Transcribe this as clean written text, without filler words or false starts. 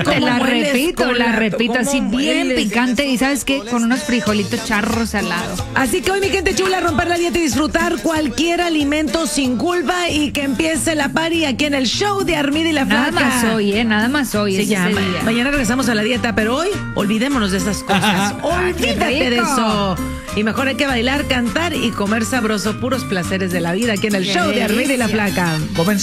Te la repito, ¿Cómo así bien hueles? picante. Y ¿sabes qué? Con unos frijolitos charros al lado. Así que hoy, mi gente chula, romper la dieta y disfrutar cualquier alimento sin culpa y que empiece la party aquí en el show de Armida y la Flaca. Nada más hoy. Sí, es ya, ese día. mañana regresamos a la dieta, pero hoy olvidémonos de esas cosas. Olvídate de rico. eso. Y mejor hay que bailar, cantar y comer sabroso, puros placeres de la vida aquí en el Qué show de Armida y la delicia. Flaca. Comenzamos.